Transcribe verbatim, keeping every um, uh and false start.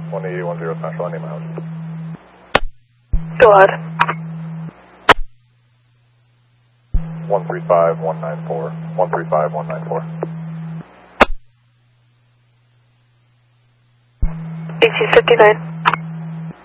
one eight eight one zero Central, any miles. Go ahead. one three five one nine four, one three five one nine four. eighteen fifty-nine.